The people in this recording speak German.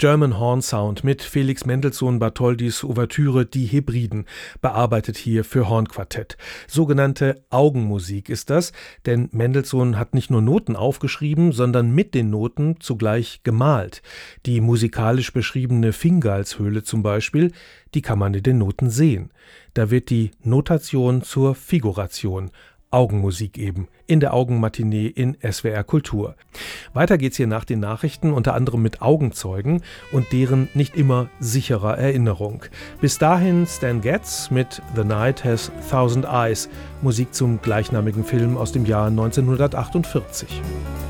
German Horn Sound mit Felix Mendelssohn Bartholdys Ouvertüre Die Hebriden, bearbeitet hier für Hornquartett. Sogenannte Augenmusik ist das, denn Mendelssohn hat nicht nur Noten aufgeschrieben, sondern mit den Noten zugleich gemalt. Die musikalisch beschriebene Fingalshöhle zum Beispiel, die kann man in den Noten sehen. Da wird die Notation zur Figuration. Augenmusik eben, in der Augenmatinee in SWR Kultur. Weiter geht's hier nach den Nachrichten, unter anderem mit Augenzeugen und deren nicht immer sicherer Erinnerung. Bis dahin Stan Getz mit The Night Has Thousand Eyes, Musik zum gleichnamigen Film aus dem Jahr 1948.